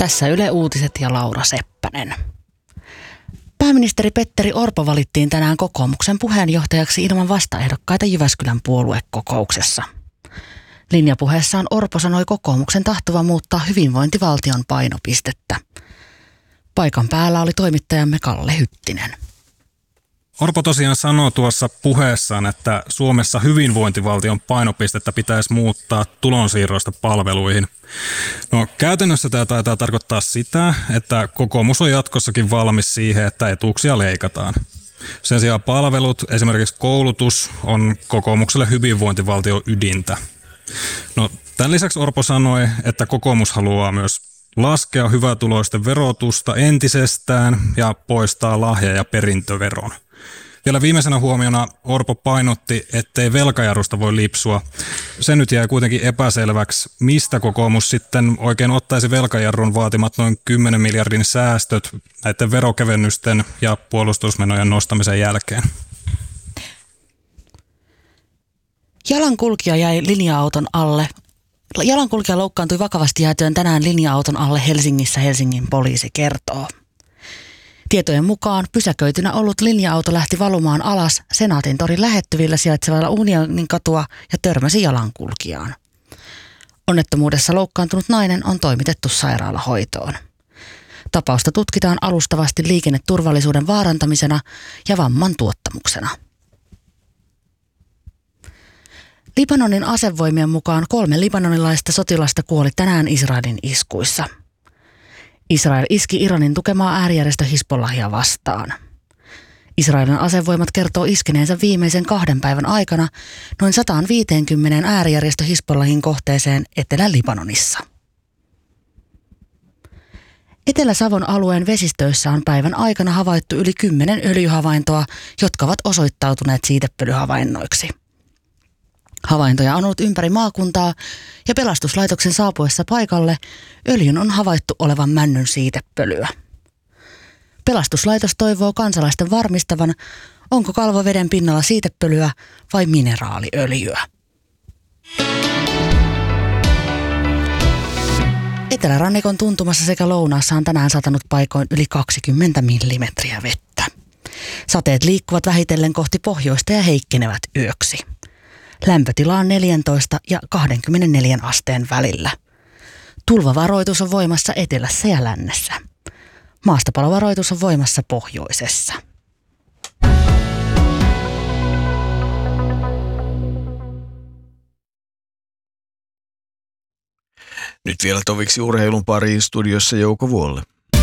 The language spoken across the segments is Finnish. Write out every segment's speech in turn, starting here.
Tässä Yle Uutiset ja Laura Seppänen. Pääministeri Petteri Orpo valittiin tänään kokoomuksen puheenjohtajaksi ilman vastaehdokkaita Jyväskylän puoluekokouksessa. Linjapuheessaan Orpo sanoi kokoomuksen tahtovan muuttaa hyvinvointivaltion painopistettä. Paikan päällä oli toimittajamme Kalle Hyttinen. Orpo tosiaan sanoi tuossa puheessaan, että Suomessa hyvinvointivaltion painopistettä pitäisi muuttaa tulonsiirroista palveluihin. No, käytännössä tämä taitaa tarkoittaa sitä, että kokoomus on jatkossakin valmis siihen, että etuuksia leikataan. Sen sijaan palvelut, esimerkiksi koulutus, on kokoomukselle hyvinvointivaltion ydintä. No, tämän lisäksi Orpo sanoi, että kokoomus haluaa myös laskea hyvätuloisten verotusta entisestään ja poistaa lahja- ja perintöveron. Vielä viimeisenä huomiona Orpo painotti, ettei velkajarrusta voi lipsua. Se nyt jää kuitenkin epäselväksi, mistä kokoomus sitten oikein ottaisi velkajarrun vaatimat noin 10 miljardin säästöt näiden verokevennysten ja puolustusmenojen nostamisen jälkeen. Jalankulkija loukkaantui vakavasti jäätyön tänään linja-auton alle Helsingissä, Helsingin poliisi kertoo. Tietojen mukaan pysäköitynä ollut linja-auto lähti valumaan alas Senaatintorin lähettyvillä sijaitsevalla Unionin katua ja törmäsi jalankulkijaan. Onnettomuudessa loukkaantunut nainen on toimitettu sairaalahoitoon. Tapausta tutkitaan alustavasti liikenneturvallisuuden vaarantamisena ja vamman tuottamuksena. Libanonin asevoimien mukaan 3 libanonilaista sotilasta kuoli tänään Israelin iskuissa. Israel iski Iranin tukemaa äärijärjestö Hizbollahia vastaan. Israelin asevoimat kertoo iskeneensä viimeisen 2 päivän aikana noin 150 äärijärjestö Hizbollahin kohteeseen Etelä-Libanonissa. Etelä-Savon alueen vesistöissä on päivän aikana havaittu yli 10 öljyhavaintoa, jotka ovat osoittautuneet siitepölyhavainnoiksi. Havaintoja on ollut ympäri maakuntaa ja pelastuslaitoksen saapuessa paikalle öljyn on havaittu olevan männyn siitepölyä. Pelastuslaitos toivoo kansalaisten varmistavan, onko kalvoveden pinnalla siitepölyä vai mineraaliöljyä. Etelärannikon tuntumassa sekä lounaassa on tänään satanut paikoin yli 20 millimetriä vettä. Sateet liikkuvat vähitellen kohti pohjoista ja heikkenevät yöksi. Lämpötila on 14 ja 24 asteen välillä. Tulvavaroitus on voimassa etelässä ja lännessä. Maastopalovaroitus on voimassa pohjoisessa. Nyt vielä toviksi urheilun pariin, studiossa Jouko Vuolle.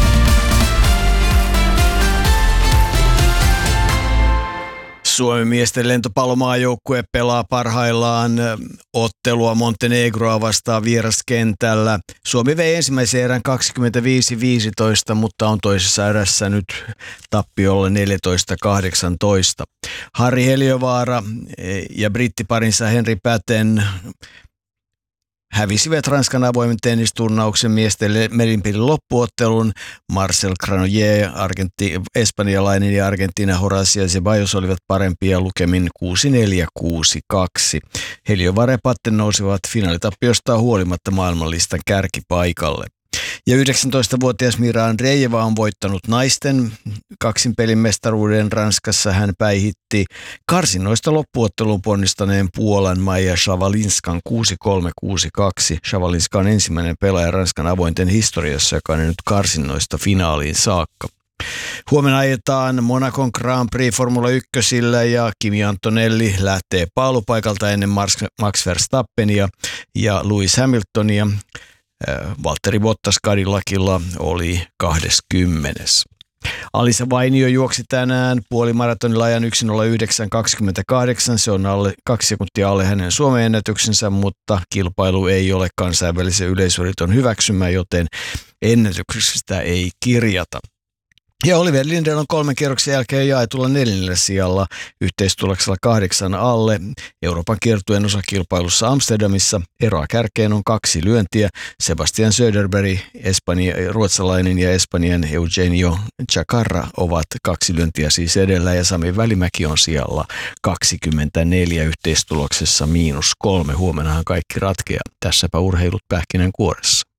Suomen miesten lentopallomaajoukkue pelaa parhaillaan ottelua Montenegroa vastaan vieraskentällä. Suomi vei ensimmäisen erän 25-15, mutta on toisessa erässä nyt tappiolla 14-18. Harri Heliövaara ja brittiparinsa Henri Päten hävisivät Ranskan avoimen tennisturnauksen miesten merinpidin loppuottelun. Marcel Granollers, espanjalainen, ja Argentiina Horacio Zeballos olivat parempia lukemin 6-4-6-2. Heliövaara ja Patten nousivat finaalitappiosta huolimatta maailmanlistan kärkipaikalle. Ja 19-vuotias Mira Andreeva on voittanut naisten kaksinpelin mestaruuden Ranskassa. Hän päihitti karsinnoista loppuotteluun ponnistaneen Puolan Maja Szawalinskan 6-3-6-2. Szawalińska on ensimmäinen pelaaja Ranskan avointen historiassa, joka on nyt karsinnoista finaaliin saakka. Huomenna ajetaan Monacon Grand Prix Formula 1 ja Kimi Antonelli lähtee paalupaikalta ennen Max Verstappenia ja Lewis Hamiltonia. Valtteri Bottas Cadillacilla oli 20. Alisa Vainio juoksi tänään puolimaratonilla ajan 1:09.28. Se on 2 sekuntia alle hänen Suomen ennätyksensä, mutta kilpailu ei ole kansainvälisen yleisöliiton hyväksymä, joten ennätyksestä ei kirjata. Ja Oliver Lindell on 3 kierroksen jälkeen jaetulla 4. sijalla yhteistuloksella 8 alle. Euroopan kiertueen osakilpailussa Amsterdamissa eroa kärkeen on 2 lyöntiä. Sebastian Söderberg, ruotsalainen, ja Espanjan Eugenio Chacarra ovat 2 lyöntiä siis edellä, ja Sami Välimäki on sijalla 24 yhteistuloksessa -3. Huomennahan kaikki ratkeaa. Tässäpä urheilut pähkinänkuoressa.